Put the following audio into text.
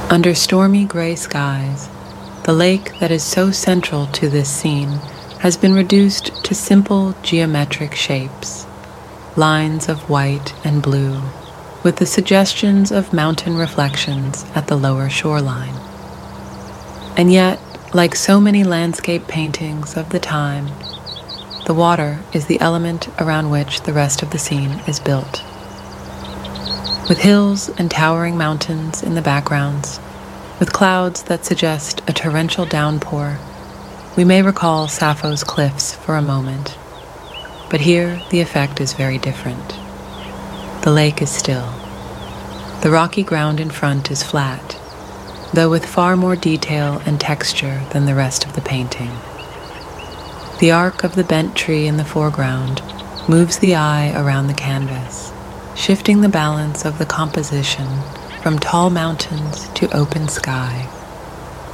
Under stormy gray skies, the lake that is so central to this scene has been reduced to simple geometric shapes, lines of white and blue, with the suggestions of mountain reflections at the lower shoreline. And yet, like so many landscape paintings of the time, the water is the element around which the rest of the scene is built. With hills and towering mountains in the backgrounds, with clouds that suggest a torrential downpour, we may recall Sappho's cliffs for a moment. But here the effect is very different. The lake is still. The rocky ground in front is flat, though with far more detail and texture than the rest of the painting. The arc of the bent tree in the foreground moves the eye around the canvas, shifting the balance of the composition from tall mountains to open sky,